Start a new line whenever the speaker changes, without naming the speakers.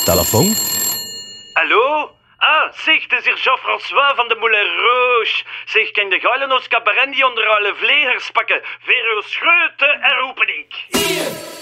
Telefoon?
Hallo? Ah, zeg, het is hier Jean-François van de Moulin Rouge. Zeg, kan de geilen ons cabaret die onder alle vlegers pakken? Voor uw schreeuwte en roepen ik.